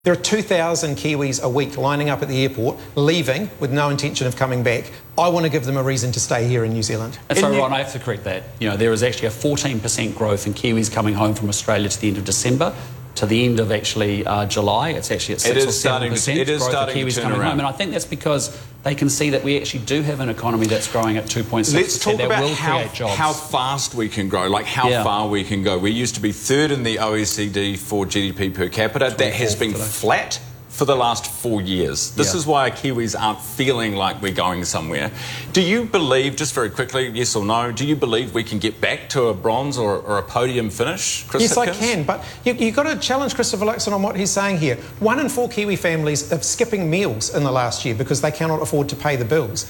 There are 2,000 Kiwis a week lining up at the airport, leaving with no intention of coming back. I want to give them a reason to stay here in New Zealand. And so, Ron, I have to correct that. You know, there is actually a 14% growth in Kiwis coming home from Australia to the end of December. To the end of actually July, it's actually at 6 or 7% growth of Kiwis coming home. And I think that's because they can see that we actually do have an economy that's growing at 2.6%. Let's talk that about will create jobs. how fast we can grow, like how far we can go. We used to be third in the OECD for GDP per capita. That has been flat for the last 4 years. This is why Kiwis aren't feeling like we're going somewhere. Do you believe, just very quickly, yes or no, do you believe we can get back to a bronze or a podium finish, Chris Yes, Hipkins? I can, but you've got to challenge Christopher Luxon on what he's saying here. 1 in 4 Kiwi families are skipping meals in the last year because they cannot afford to pay the bills.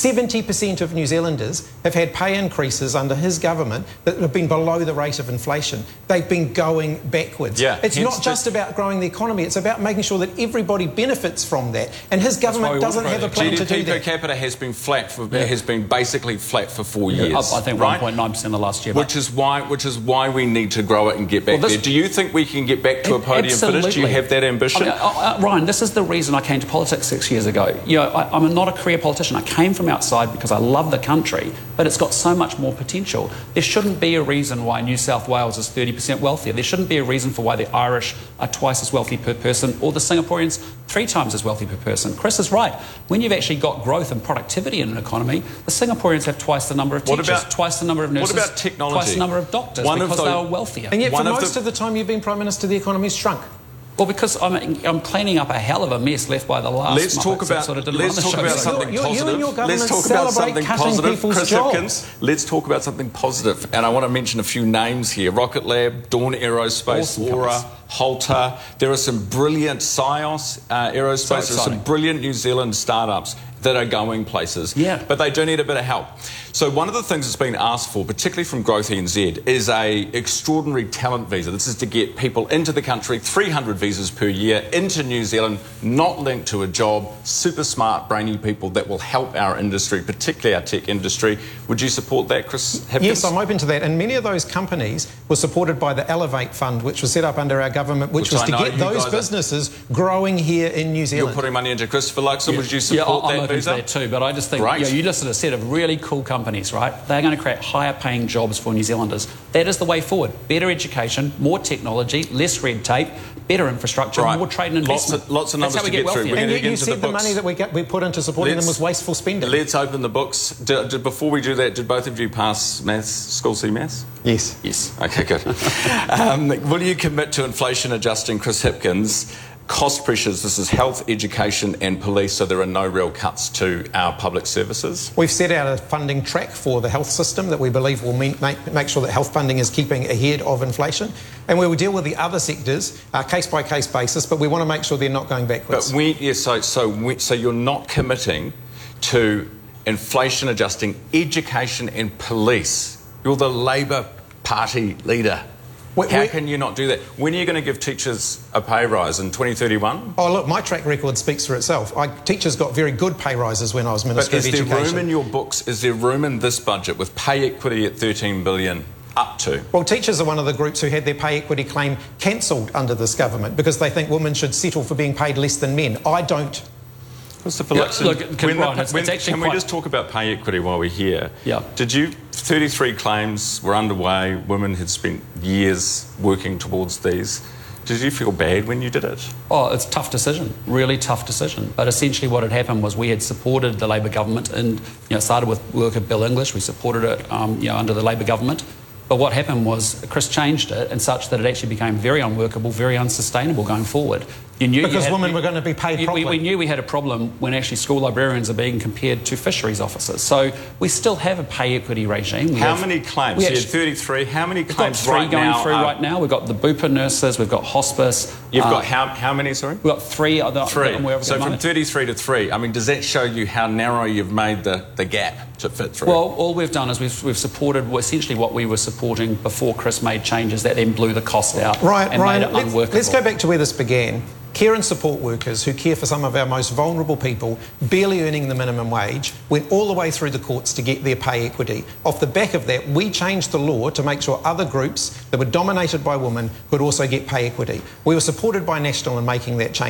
70% of New Zealanders have had pay increases under his government that have been below the rate of inflation. They've been going backwards. It's not just about growing the economy, it's about making sure that everybody benefits from that. And his government doesn't have a plan to do that. GDP per capita has been flat has been basically flat for 4 years. I think 1.9% the last year. Which is why we need to grow it and get back there. Do you think we can get back to a podium finish? Do you have that ambition? Ryan, this is the reason I came to politics 6 years ago. You know, I'm not a career politician. I came from outside because I love the country, but it's got so much more potential. There shouldn't be a reason why New South Wales is 30% wealthier. There shouldn't be a reason for why the Irish are twice as wealthy per person or the Singaporeans 3 times as wealthy per person. Chris is right. When you've actually got growth and productivity in an economy, the Singaporeans have twice the number of teachers, twice the number of nurses, what about technology? Twice the number of doctors because they are wealthier. And yet for most of the time you've been Prime Minister, the economy's shrunk. Well, because I'm cleaning up a hell of a mess left by the last. Let's talk about something positive. Let's talk about something positive, Chris Hipkins. Let's talk about something positive. And I want to mention a few names here: Rocket Lab, Dawn Aerospace, Aura, Holter. There are some brilliant Scios Aerospace. There are some brilliant New Zealand startups that are going places. But they do need a bit of help. So one of the things that's been asked for, particularly from Growth NZ, is a extraordinary talent visa. This is to get people into the country, 300 visas per year, into New Zealand, not linked to a job, super smart, brainy people that will help our industry, particularly our tech industry. Would you support that, Chris Hipkins? Yes, I'm open to that. And many of those companies were supported by the Elevate Fund, which was set up under our government, which was to get those businesses growing here in New Zealand. You're putting money into Christopher Luxon. Would you support that visa? That too, but I just think you listed a set of really cool companies, right? They're going to create higher paying jobs for New Zealanders. That is the way forward. Better education, more technology, less red tape, better infrastructure, more trade and investment. Lots of numbers to get through. And yet you said the money that we put into supporting them was wasteful spending. Let's open the books. Before we do that, did both of you pass maths, School C maths? Yes. Yes. Okay, good. Will you commit to inflation adjusting, Chris Hipkins? Cost pressures, this is health, education and police, so there are no real cuts to our public services. We've set out a funding track for the health system that we believe will make sure that health funding is keeping ahead of inflation. And we will deal with the other sectors case-by-case basis, but we want to make sure they're not going backwards. But so you're not committing to inflation adjusting education and police. You're the Labour Party leader. How can you not do that? When are you going to give teachers a pay rise? In 2031? Oh, look, my track record speaks for itself. Teachers got very good pay rises when I was Minister of Education. But is there room in your books, is there room in this budget with pay equity at $13 billion up to? Well, teachers are one of the groups who had their pay equity claim cancelled under this government because they think women should settle for being paid less than men. I don't. Christopher Luxon, can we just talk about pay equity while we're here? Did you, 33 claims were underway, women had spent years working towards these. Did you feel bad when you did it? Oh, it's a tough decision, really tough decision. But essentially what had happened was we had supported the Labor government and, started with work of Bill English. We supported it, under the Labor government. But what happened was Chris changed it in such that it actually became very unworkable, very unsustainable going forward. Because women were going to be paid properly. We knew we had a problem when actually school librarians are being compared to fisheries officers. So we still have a pay equity regime. How many claims? You had 33. How many claims right now? We've got 3 going through right now. We've got the Bupa nurses. We've got hospice. You've got how many, sorry? We've got 3. 3. So from 33 to 3. I mean, does that show you how narrow you've made the gap to fit through? Well, all we've done is we've supported essentially what we were supporting before Chris made changes that then blew the cost out and made it unworkable. Let's go back to where this began. care and support workers who care for some of our most vulnerable people, barely earning the minimum wage, went all the way through the courts to get their pay equity. Off the back of that, we changed the law to make sure other groups that were dominated by women could also get pay equity. We were supported by National in making that change.